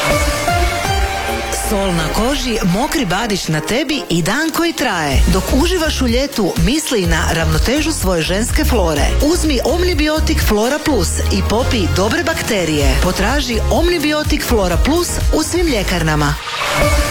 Sol na koži, mokri badić na tebi i dan koji traje. Dok uživaš u ljetu, misli na ravnotežu svoje ženske flore. Uzmi Omnibiotik Flora Plus i popij dobre bakterije. Potraži Omnibiotik Flora Plus u svim ljekarnama.